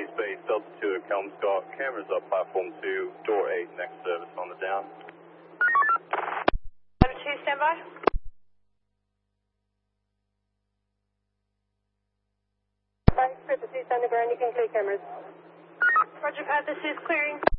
Base, Delta 2 at Kelmscott. Cameras up platform 2, door 8, next service on the down. Delta 2, stand by. Roger, Pat, this is clearing.